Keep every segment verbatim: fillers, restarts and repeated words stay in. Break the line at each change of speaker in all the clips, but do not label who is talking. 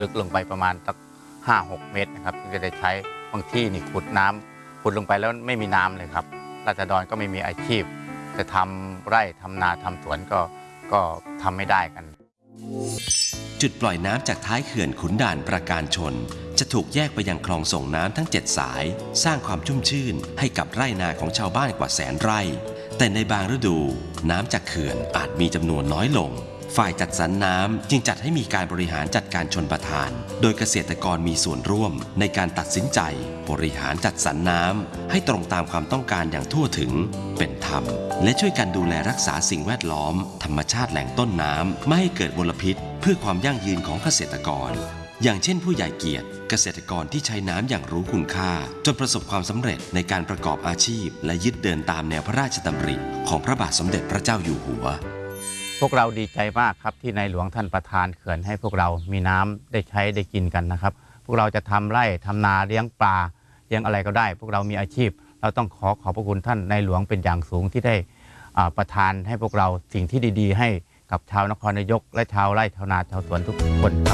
ลึกลงไปประมาณสักห้าหกเมตรนะครับที่จะได้ใช้บางที่นี่ขุดน้ำขุดลงไปแล้วไม่มีน้ำเลยครับราษฎรก็ไม่มีอาชีพจะทำไร่ทำนาทำสวนก็ก็ทำไม่ได้กัน
จุดปล่อยน้ำจากท้ายเขื่อนขุนด่านประการชนจะถูกแยกไปยังคลองส่งน้ำทั้งเจ็ดสายสร้างความชุ่มชื่นให้กับไร่นาของชาวบ้านกว่าแสนไร่แต่ในบางฤดูน้ำจากเขื่อนอาจมีจำนวนน้อยลงฝ่ายจัดสรรน้ำจึงจัดให้มีการบริหารจัดการชลประทานโดยเกษตรกรมีส่วนร่วมในการตัดสินใจบริหารจัดสรรน้ำให้ตรงตามความต้องการอย่างทั่วถึงเป็นธรรมและช่วยกันดูแลรักษาสิ่งแวดล้อมธรรมชาติแหล่งต้นน้ำไม่ให้เกิดมลพิษเพื่อความยั่งยืนของเกษตรกรอย่างเช่นผู้ใหญ่เกียรติเกษตรกรที่ใช้น้ำอย่างรู้คุณค่าจนประสบความสำเร็จในการประกอบอาชีพและยึดเดินตามแนวพระราชดำริของพระบาทสมเด็จพระเจ้าอยู่หัว
พวกเราดีใจมากครับที่ในหลวงท่านประทานเขื่อนให้พวกเรามีน้ำได้ใช้ได้กินกันนะครับพวกเราจะทำไร่ทำนาเลี้ยงปลาเลี้ยงอะไรก็ได้พวกเรามีอาชีพเราต้องขอขอบพระคุณท่านในหลวงเป็นอย่างสูงที่ได้ประทานให้พวกเราสิ่งที่ดีๆให้กับชาวนครนายกและชาวไร่ชาวนาชาวสวนทุกคนครับ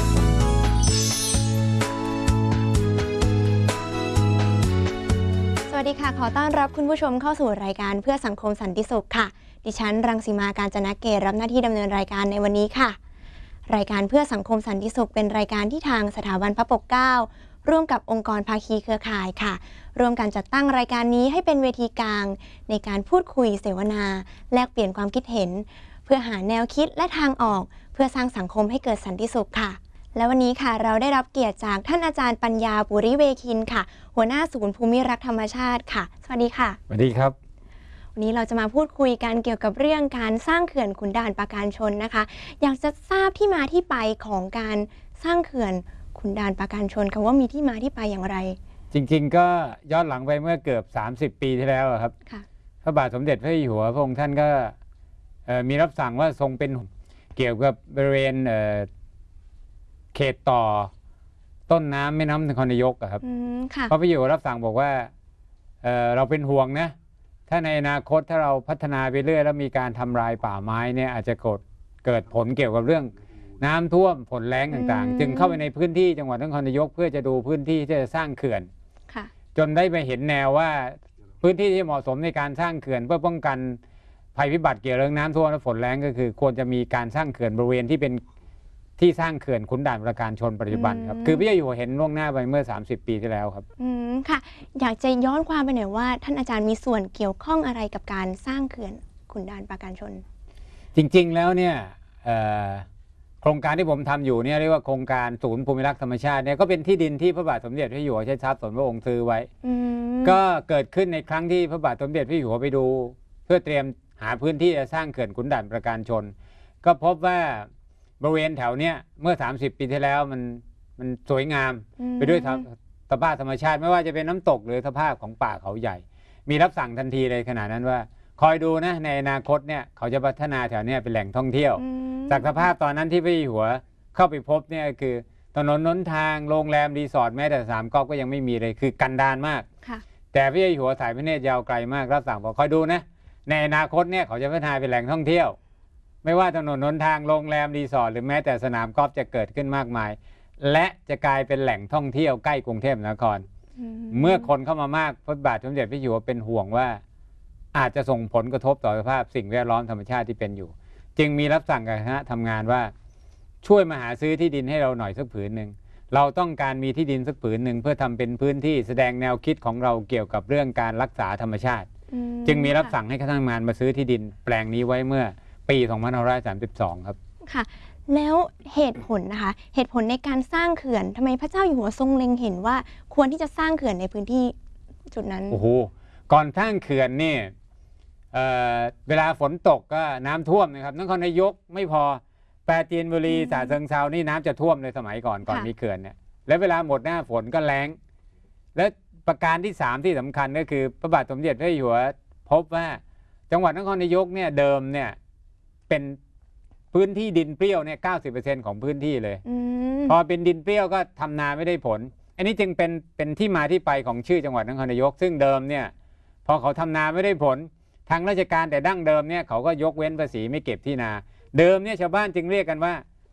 สวัสดีค่ะขอต้อนรับคุณผู้ชมเข้าสู่รายการเพื่อสังคมสันติสุขค่ะดิฉันรังสีมาการจนะเกตรับหน้าที่ดำเนินรายการในวันนี้ค่ะรายการเพื่อสังคมสันติสุขเป็นรายการที่ทางสถาบันพระปกเกล้าร่วมกับองค์กรภาคีเครือข่ายค่ะร่วมกันจัดตั้งรายการนี้ให้เป็นเวทีกลางในการพูดคุยเสวนาแลกเปลี่ยนความคิดเห็นเพื่อหาแนวคิดและทางออกเพื่อสร้างสังคมให้เกิดสันติสุขค่ะและวันนี้ค่ะเราได้รับเกียรติจากท่านอาจารย์ปัญญาปุริเวคินค่ะหัวหน้าศูนย์ภูมิรักธรรมชาติค่ะสวัสดีค่ะ
สวัสดีครับ
วันนี้เราจะมาพูดคุยกันเกี่ยวกับเรื่องการสร้างเขื่อนขุนด่านปราการชนนะคะอยากจะทราบที่มาที่ไปของการสร้างเขื่อนขุนด่านปราการชนคำว่ามีที่มาที่ไปอย่างไร
จริงๆก็ย้อนหลังไปเมื่อเกือบสามสิบปีที่แล้วครับพระบาทสมเด็จพระเจ้าอยู่หัวพระองค์ท่านก็มีรับสั่งว่าทรงเป็นเกี่ยวกับบริเวณเขตต่อต้นน้ำแม่น้ำนครนายกครับพระประโยชน์รับสั่งบอกว่า เ, เราเป็นห่วงนะถ้าในอนาคตถ้าเราพัฒนาไปเรื่อยแล้วมีการทำลายป่าไม้เนี่ยอาจจะเกิดเกิดผลเกี่ยวกับเรื่องน้ำท่วมผลแล้งต่างๆจึงเข้าไปในพื้นที่จังหวัดนครนายกเพื่อจะดูพื้นที่ที่จะสร้างเขื่อนจนได้ไปเห็นแนวว่าพื้นที่ที่เหมาะสมในการสร้างเขื่อนเพื่อป้องกันภัยพิบัติเกี่ยวกับเรื่องน้ำท่วมและฝนแล้งก็คือควรจะมีการสร้างเขื่อนบริเวณที่เป็นที่สร้างเขื่อนขุนด่านปราการชนปัจจุบันครับคือพระเจ้าอยู่หัวเห็นล่วงหน้าไปเมื่อสามสิบปีที่แล้วครับ
อืมค่ะอยากจะย้อนความไปหน่อยว่าท่านอาจารย์มีส่วนเกี่ยวข้องอะไรกับการสร้างเขื่อนขุนด่านปราการชน
จริงๆแล้วเนี่ยโครงการที่ผมทำอยู่เนี่ยเรียกว่าโครงการศูนย์ภูมิรักษ์ธรรมชาติเนี่ยก็เป็นที่ดินที่พระบาทสมเด็จพระเจ้าอยู่หัวใช้ทรัพย์ส่วนพระองค์ซื้อไว้ก็เกิดขึ้นในครั้งที่พระบาทสมเด็จพระเจ้าอยู่หัวไปดูเพื่อเตรียมหาพื้นที่จะสร้างเขื่อนขุนด่านปราการชนก็พบว่าบริเวณแถวเนี้ยเมื่อสามสิบปีที่แล้วมันมันสวยงามไปด้วยสภาพธรรมชาติไม่ว่าจะเป็นน้ำตกหรือสภาพของป่าเขาใหญ่มีรับสั่งทันทีเลยขณะนั้นว่าคอยดูนะในอนาคตเนี่ยเขาจะพัฒนาแถวเนี้ยเป็นแหล่งท่องเที่ยวจากสภาพตอนนั้นที่พระเจ้าอยู่หัวเข้าไปพบเนี่ยคือถนนหนทางโรงแรมรีสอร์ทแม้แต่สามก๊อกก็ยังไม่มีเลยคือกันดารมากแต่พระเจ้าอยู่หัวสายพระเนตรยาวไกลมากรับสั่งบอกคอยดูนะในอนาคตเนี่ยเขาจะพัฒนาเป็นแหล่งท่องเที่ยวไม่ว่าถนนหนทางโรงแรมรีสอร์ทหรือแม้แต่สนามกอล์ฟจะเกิดขึ้นมากมายและจะกลายเป็นแหล่งท่องเที่ยวใกล้กรุงเทพมหานครเมื่อคนเข้ามามากพระบาทสมเด็จพระเจ้าอยู่หัวเป็นห่วงว่าอาจจะส่งผลกระทบต่อสภาพสิ่งแวดล้อมธรรมชาติที่เป็นอยู่จึงมีรับสั่งกับคณะทำงานว่าช่วยมาหาซื้อที่ดินให้เราหน่อยสักผืนหนึ่งเราต้องการมีที่ดินสักผืนหนึ่งเพื่อทำเป็นพื้นที่แสดงแนวคิดของเราเกี่ยวกับเรื่องการรักษาธรรมชาติจึงมีรับสั่งให้คณะทำงานมาซื้อที่ดินแปลงนี้ไว้เมื่อปีสองพันห้าร้อยสามสิบสองครับ
ค่ะแล้วเหตุผลนะคะเหตุผลในการสร้างเขื่อนทำไมพระเจ้าอยู่หัวทรงเล็งเห็นว่าควรที่จะสร้างเขื่อนในพื้นที่จุดนั้น
โอ้โหก่อนสร้างเขื่อนนี่ เ, เวลาฝนตกก็น้ำท่วมนะครับนครนายกไม่พอปราจีนบุรีฉะเชิงเทรานี่น้ำจะท่วมในสมัยก่อนก่อนมีเขื่อนเนี่ยแล้วเวลาหมดหน้าฝนก็แล้งและประการที่สามที่สำคัญก็คือพระบาทสมเด็จพระเจ้าอยู่หัวพบว่าจังหวัดนครนายกเนี่ยเดิมเนี่ยเป็นพื้นที่ดินเปรี้ยวเนี่ยเก้าสิบเปอร์เซ็นต์ของพื้นที่เลยพอเป็นดินเปรี้ยวก็ทำนาไม่ได้ผลอันนี้จึงเป็นเป็นที่มาที่ไปของชื่อจังหวัดนครนายกซึ่งเดิมเนี่ยพอเขาทำนาไม่ได้ผลทางราชการแต่ดั้งเดิมเนี่ยเขาก็ยกเว้นภาษีไม่เก็บที่นาเดิมเนี่ยชาวบ้านจึงเรียกกันว่า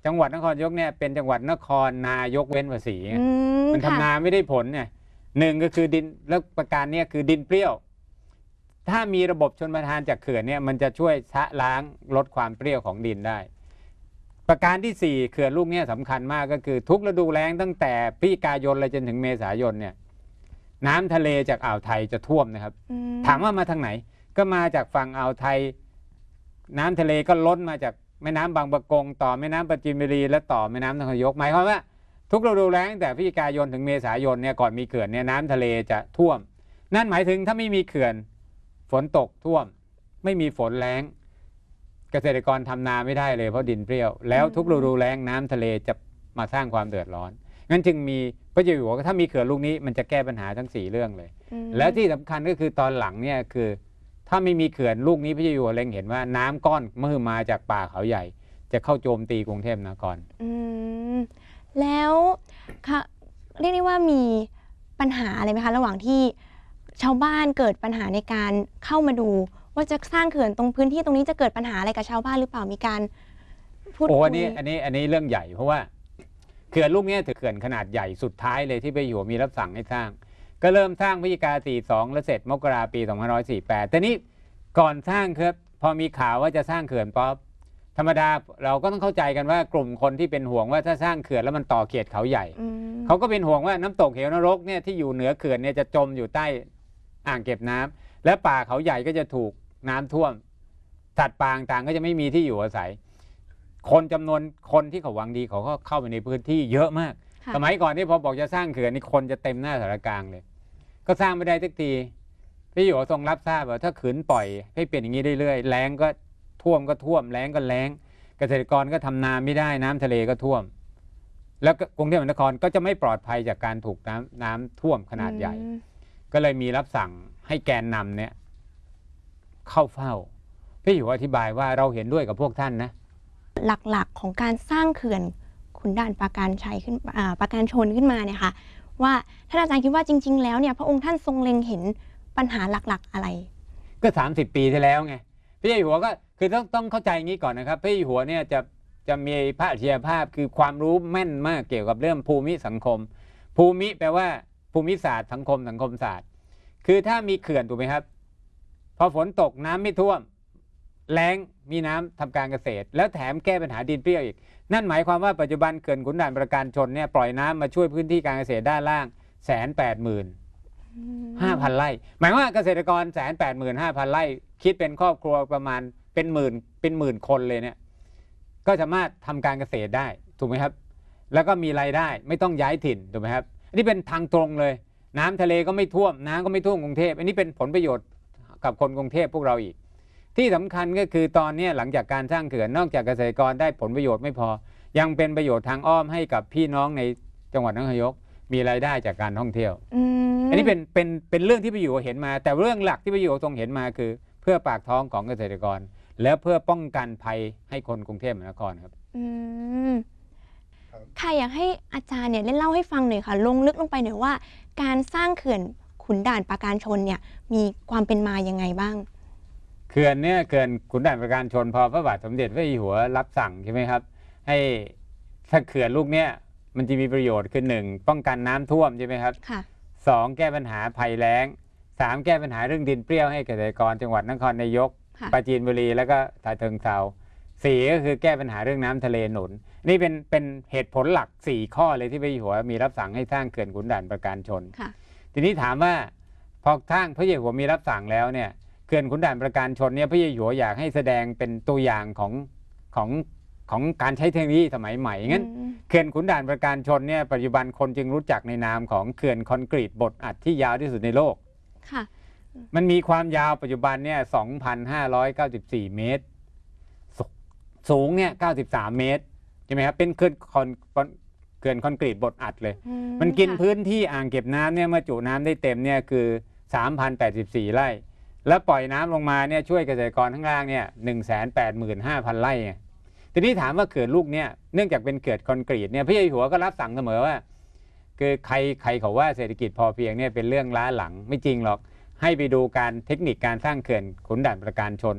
จังหวัดนครนายกเนี่ยเป็นจังหวัดนครนายกเว้นภาษี
อืม
มันทำนาไม่ได้ผลเนี่ยหนึ่งก็คือดินแล้วประการเนี้คือดินเปรี้ยวถ้ามีระบบชลประทานจากเขื่อนเนี่ยมันจะช่วยชะล้างลดความเปรี้ยวของดินได้ประการที่สี่เขื่อนลูกนี้สำคัญมากก็คือทุกฤดูแล้งตั้งแต่พฤศจิกายนเลยจนถึงเมษายนเนี่ยน้ำทะเลจากอ่าวไทยจะท่วมนะครับถามว่ามาทางไหนก็มาจากฝั่งอ่าวไทยน้ำทะเลก็ล้นมาจากแม่น้ำบางปะกงต่อแม่น้ำปราจีนบุรีและต่อแม่น้ำนครนายกหมายความว่าทุกฤดูแล้งแต่พฤศจิกายนถึงเมษายนเนี่ยก่อนมีเขื่อนเนี่ยน้ำทะเลจะท่วมนั่นหมายถึงถ้าไม่มีเขื่อนฝนตกท่วมไม่มีฝนแล้งเกษตรกรทำนาไม่ได้เลยเพราะดินเปรี้ยวแล้วทุกฤดูแล้งน้ำทะเลจะมาสร้างความเดือดร้อนงั้นจึงมีพระเจ้าอยู่หัวถ้ามีเขื่อนลูกนี้มันจะแก้ปัญหาทั้งสี่เรื่องเลยแล้วที่สำคัญก็คือตอนหลังเนี่ยคือถ้าไม่มีเขื่อนลูกนี้พระเจ้าอยู่หัวเล็งเห็นว่าน้ำก้อนเมื่อมาจากป่าเขาใหญ่จะเข้าโจมตีกรุงเทพมหานคร
อืมแล้วค่ะเรียกได้ว่ามีปัญหาอะไรไหมคะระหว่างที่ชาวบ้านเกิดปัญหาในการเข้ามาดูว่าจะสร้างเขื่อนตรงพื้นที่ตรงนี้จะเกิดปัญหาอะไรกับชาวบ้านหรือเปล่ามีการพูดคุย
โอ้อันนี้อันนี้อันนี้เรื่องใหญ่เพราะว่าเขื่อนลูกนี้ถือเขื่อนขนาดใหญ่สุดท้ายเลยที่พระเจ้าอยู่หัวมีรับสั่งให้สร้างก็เริ่มสร้างพฤศจิกาสี่สิบสองแล้วเสร็จมกราปีสองพันห้าร้อยสี่สิบแปดแต่นี้ก่อนสร้างครับพอมีข่าวว่าจะสร้างเขื่อนป๊อปธรรมดาเราก็ต้องเข้าใจกันว่ากลุ่มคนที่เป็นห่วงว่าถ้าสร้างเขื่อนแล้วมันต่อเขตเขาใหญ่เขาก็เป็นห่วงว่าน้ำตกเหวนรกเนี่ยที่อยู่เหนือเขื่อนเนี่ยจะจมอยู่ใต้อ่างเก็บน้ำและป่าเขาใหญ่ก็จะถูกน้ำท่วมสัตว์ป่าต่างก็จะไม่มีที่อยู่อาศัยคนจำนวนคนที่เขาหวังดีเขาก็เข้าไปในพื้นที่เยอะมากสมัยก่อนที่พอบอกจะสร้างเขื่อนนี่คนจะเต็มหน้าสารกลางเลยก็สร้างไม่ได้สักทีพี่อยู่ทรงรับทราบว่าถ้าขืนปล่อยให้เป็นอย่างนี้เรื่อยๆแล้งก็ท่วมก็ท่วมแล้งก็แล้งเกษตรกรก็ทำนาไม่ได้น้ำทะเลก็ท่วมแล้วกรุงเทพมหานครก็จะไม่ปลอดภัยจากการถูกน้ำน้ำท่วมขนาดใหญ่ก็เลยมีรับสั่งให้แกนนำเนี่ยเข้าเฝ้าพี่อยู่อธิบายว่าเราเห็นด้วยกับพวกท่านนะ
หลักๆของการสร้างเขื่อนขุนด่านปราการชัยขึ้นปราการชนขึ้นมาเนี่ยค่ะว่าท่านอาจารย์คิดว่าจริงๆแล้วเนี่ยพระองค์ท่านทรงเล็งเห็นปัญหาหลักๆอะไร
ก็สามสิบปีที่แล้วไงพระเจ้าอยู่หัวก็คือต้องต้องเข้าใจงี้ก่อนนะครับพระเจ้าอยู่หัวเนี่ยจะจะมีพระอัจฉริยภาพคือความรู้แม่นมากเกี่ยวกับเรื่องภูมิสังคมภูมิแปลว่าภูมิศาสตร์สังคมสังคมศาสตร์คือถ้ามีเขื่อนถูกไหมครับพอฝนตกน้ำไม่ท่วมแล้งมีน้ำทำการเกษตรแล้วแถมแก้ปัญหาดินเปรี้ยวอีกนั่นหมายความว่าปัจจุบันเขื่อนขุนด่านปราการชนเนี่ยปล่อยน้ำมาช่วยพื้นที่การเกษตรด้านล่างแสนแปดหมื่นห้าพันไร่หมายว่าเกษตรกรแสนแปดหมื่นห้าพันไร่คิดเป็นครอบครัวประมาณเป็นหมื่นเป็นหมื่นคนเลยเนี่ยก็สามารถทำการเกษตรได้ถูกไหมครับแล้วก็มีรายได้ไม่ต้องย้ายถิ่นถูกไหมครับอันนี้เป็นทางตรงเลยน้ำทะเลก็ไม่ท่วมน้ำก็ไม่ท่วมกรุงเทพอันนี้เป็นผลประโยชน์กับคนกรุงเทพพวกเราอีกที่สำคัญก็คือตอนนี้หลังจากการสร้างเขื่อนนอกจากเกษตรกรได้ผลประโยชน์ไม่พอยังเป็นประโยชน์ทางอ้อมให้กับพี่น้องในจังหวัดนครนายกมีรายได้จากการท่องเที่ยว อ, อันนี้เป็นเป็นเป็นเรื่องที่พระอยู่เห็นมาแต่เรื่องหลักที่พระอยู่ทรงเห็นมาคือเพื่อปากท้องของเกษตรกรและเพื่อป้องกันภัยให้คนกรุงเทพมหานครครับ
ค่ะอยากให้อาจารย์เนี่ยเล่าให้ฟังหน่อยค่ะลงลึกลงไปหน่อยว่าการสร้างเขื่อนขุนด่านปราการชนเนี่ยมีความเป็นมายังไงบ้าง
เขื่อนเนี่ยเขื่อนขุนด่านปราการชนพอพระบาทสมเด็จพระเจ้าอยู่หัวรับสั่งใช่ไหมครับให้ถ้าเขื่อนลูกเนี้ยมันจะมีประโยชน์คือหนึ่งป้องกันน้ำท่วมใช่ไหมครับ
ค่ะ
สองแก้ปัญหาภัยแล้งสามแก้ปัญหาเรื่องดินเปรี้ยวให้เกษตรกรจังหวัดนครนายกปราจีนบุรีแล้วก็ฉะเชิงเทราสี่ก็คือแก้ปัญหาเรื่องน้ำทะเลหนุนนี่เป็นเป็นเหตุผลหลักสี่ข้อเลยที่พระเจ้าอยู่หัวมีรับสั่งให้สร้างเขื่อนขุนด่านปราการชนทีนี้ถามว่าพอสร้างพระเจ้าอยู่หัวมีรับสั่งแล้วเนี่ยเขื่อนขุนด่านปราการชนเนี่ยพระเจ้าอยู่หัวอยากให้แสดงเป็นตัวอย่างของของของการใช้เทคโนโลยีสมัยใหม่งั้นเขื่อนขุนด่านปราการชนเนี่ยปัจจุบันคนจึงรู้จักในนามของเขื่อนคอนกรีตบดอัดที่ยาวที่สุดในโลก
ค่ะ
มันมีความยาวปัจจุบันเนี่ย สองพันห้าร้อยเก้าสิบสี่ เมตรสูงเนี่ยเก้าสิบสามเมตรใช่ไหมครับเป็นเขื่อนคอนเขื่อนคอนกรีตบดอัดเลยมันกินพื้นที่อ่างเก็บน้ำเนี่ยเมื่อจุน้ำได้เต็มเนี่ยคือ สามพันแปดสิบสี่ ไร่แล้วปล่อยน้ำลงมาเนี่ยช่วยเกษตรกรข้างล่างเนี่ย หนึ่งแสนแปดหมื่นห้าพัน ไร่ไงทีนี้ถามว่าเขื่อนลูกเนี่ยเนื่องจากเป็นเขื่อนคอนกรีตเนี่ยพระเจ้าอยู่หัวก็รับสั่งเสมอว่าคือใครใครเขาว่าเศรษฐกิจพอเพียงเนี่ยเป็นเรื่องล้าหลังไม่จริงหรอกให้ไปดูการเทคนิคการสร้างเขื่อนขุนด่านปราการชน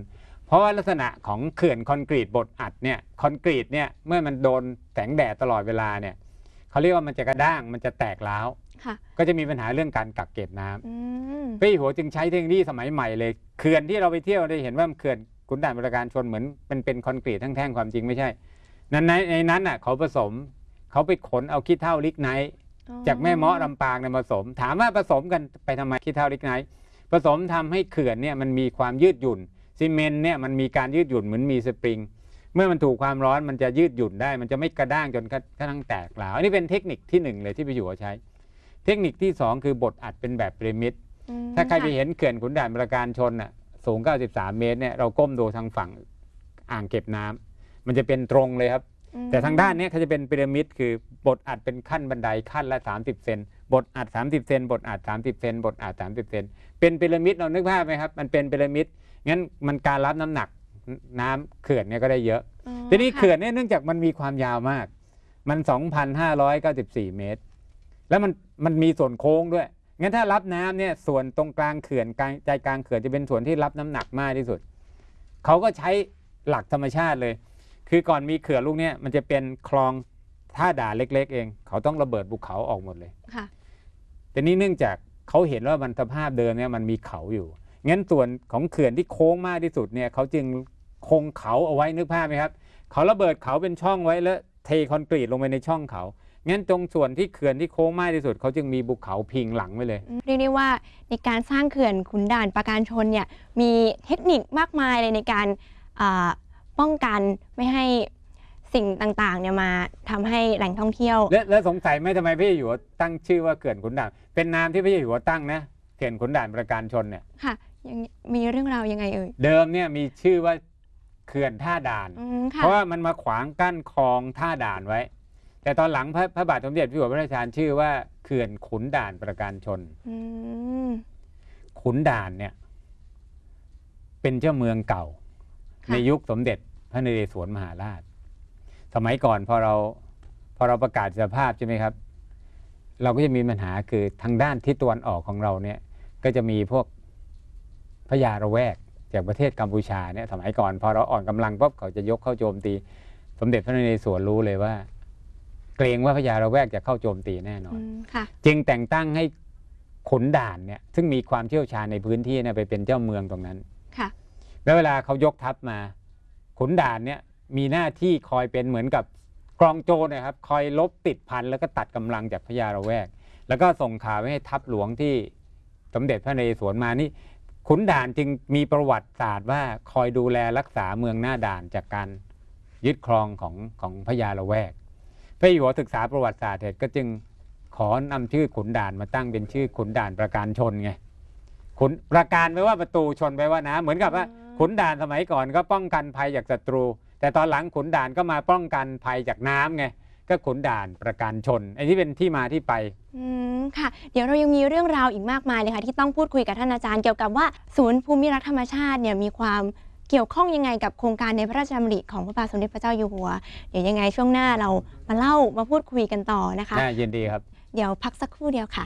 เพราะว่าลักษณะของเขื่อนคอนกรีตบดอัดเนี่ยคอนกรีตเนี่ยเมื่อมันโดนแสงแดดตลอดเวลาเนี่ยเขาเรียกว่ามันจะกระด้างมันจะแตกร้าวก็จะมีปัญหาเรื่องการกักเก็บน้ำพี่หัวจึงใช้เทคโนโลยีสมัยใหม่เลยเขื่อนที่เราไปเที่ยวได้เห็นว่าเขื่อนขุนด่านประการชนเหมือนเป็นเป็นคอนกรีตแท่งๆความจริงไม่ใช่นั้นในในนั้นอ่ะเขาผสมเขาไปขนเอาขี้เถ้าลิกไนท์จากแม่เมาะลำปางเนี่ยผสมถามว่าผสมกันไปทำไมขี้เถ้าลิกไนท์ผสมทำให้เขื่อนเนี่ยมันมีความยืดหยุ่นซีเมนต์เนี่ยมันมีการยืดหยุ่นเหมือนมีสปริงเมื่อมันถูกความร้อนมันจะยืดหยุ่นได้มันจะไม่กระด้างจนกระทั่งแตกร้าวอันนี้เป็นเทคนิคที่หนึ่งเลยที่พี่อยู่ใช้เทคนิคที่สองคือบดอัดเป็นแบบพีระมิดถ้าใครไปเห็นเขื่อนขุนด่านประการชนน่ะสูงเก้าสิบสามเมตรเนี่ยเราก้มดูทางฝั่งอ่างเก็บน้ำมันจะเป็นตรงเลยครับแต่ทางด้านนี้เขาจะเป็นพีระมิดคือบดอัดเป็นขั้นบันไดขั้นละสามสิบเซนบดอัดสามสิบเซนบดอัดสามสิบเซนบดอัดสามสิบเซนเป็นพีระมิดเรานึกภาพไหมครับมันเป็นพีระมิดงั้นมันการรับน้ำหนักน้ำเขื่อนเนี่ยก็ได้เยอะทีนี้เขื่อนเนี่ยเนื่องจากมันมีความยาวมากมัน สองพันห้าร้อยเก้าสิบสี่ เมตรแล้วมันมันมีส่วนโค้งด้วยงั้นถ้ารับน้ำเนี่ยส่วนตรงกลางเขื่อนกลางใจกลางเขื่อนจะเป็นส่วนที่รับน้ำหนักมากที่สุดเขาก็ใช้หลักธรรมชาติเลยคือก่อนมีเขื่อนลูกนี้มันจะเป็นคลองท่าด่านเล็กๆเองเขาต้องระเบิดภูเขาออกหมดเลยค่ะแต่นี้เนื่องจากเขาเห็นว่ามันสภาพเดิมเนี่ยมันมีเขาอยู่งั้นส่วนของเขื่อนที่โค้งมากที่สุดเนี่ยเขาจึงคงเขาเอาไว้นึกภาพไหมครับเขาระเบิดเขาเป็นช่องไว้แล้วเทคอนกรีตลงไปในช่องเขางั้นตรงส่วนที่เขื่อนที่โค้งมากที่สุดเขาจึงมีภูเขาพิงหลังไว้เลย
เรียกได้ว่าในการสร้างเขื่อนขุนด่านประการชนเนี่ยมีเทคนิคมากมายเลยในการป้องกันไม่ให้สิ่งต่างๆเนี่ยมาทำให้แหล่งท่องเที่ยว
และและสงสัยไหมทำไมพี่อยู่ตั้งชื่อว่าเขื่อนขุนด่านเป็นนามที่พี่อยู่ตั้งนะเขื่อนขุนด่านประการชนเนี่ย
ค่ะยังมีเรื่องราวยังไงเอ่ย
เดิมเนี่ยมีชื่อว่าเขื่อนท่าด่านเพราะว่ามันมาขวางกั้นคลองท่าด่านไว้แต่ตอนหลังพระพระบาทสมเด็จพระอยู่หัวพระราชทานชื่อว่าเขื่อนขุนด่านประการชนขุนด่านเนี่ยเป็นเจ้าเมืองเก่าในยุคสมเด็จพระนเรศวรมหาราชสมัยก่อนพอเราพอเราประกาศสภาพใช่ไหมครับเราก็จะมีปัญหาคือทางด้านทิศตะวันออกของเราเนี่ยก็จะมีพวกพญาระแวกจากประเทศกัมพูชาเนี่ยสมัยก่อนพอเราอ่อนกำลังปุ๊บเขาจะยกเข้าโจมตีสมเด็จพระนเรศวรรู้เลยว่าเกรงว่าพญาระแวกจะเข้าโจมตีแน่นอนจึงแต่งตั้งให้ขุนด่านเนี่ยซึ่งมีความเชี่ยวชาญในพื้นที่เนี่ยไปเป็นเจ้าเมืองตรงนั้นแล้วเวลาเขายกทัพมาขุนด่านเนี่ยมีหน้าที่คอยเป็นเหมือนกับกองโจรนะครับคอยลบติดพันแล้วก็ตัดกำลังจากพญาระแวกแล้วก็ส่งข่าวไปให้ทัพหลวงที่สมเด็จพระนเรศวรมานี่ขุนด่านจึงมีประวัติศาสตร์ว่าคอยดูแลรักษาเมืองหน้าด่านจากการยึดครองของของพญาระแวกพระอยู่หัวศึกษาประวัติศาสตร์เสร็จก็จึงขอนำชื่อขุนด่านมาตั้งเป็นชื่อขุนด่านประการชนไงขุนประการแปลว่าประตูชนแปลว่าน้ำเหมือนกับว่าขุนด่านสมัยก่อนก็ป้องกันภัยจากศัตรูแต่ตอนหลังขุนด่านก็มาป้องกันภัยจากน้ำไงก็ขุนด่านประการชนไอ้ที่เป็นที่มาที่ไป
อืมค่ะเดี๋ยวเรายังมีเรื่องราวอีกมากมายเลยค่ะที่ต้องพูดคุยกับท่านอาจารย์เกี่ยวกับว่าศูนย์ภูมิรักษ์ธรรมชาติเนี่ยมีความเกี่ยวข้องยังไงกับโครงการในพระราชดำริของพระบาทสมเด็จพระเจ้าอยู่หัวเดี๋ยวยังไงช่วงหน้าเรามาเล่ามาพูดคุยกันต่อนะคะ
ยินดีครับ
เดี๋ยวพักสักครู่เดียวค่ะ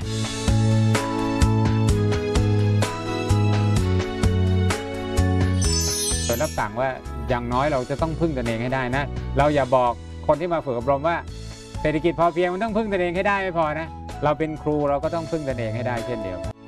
โดยรับสั่งว่าอย่างน้อยเราจะต้องพึ่งตนเองให้ได้นะเราอย่าบอกคนที่มาฝึกอบรมว่าเศรษฐกิจพอเพียงมันต้องพึ่งตนเองให้ได้ไม่พอนะเราเป็นครูเราก็ต้องพึ่งตนเองให้ได้เช่นเดียวกัน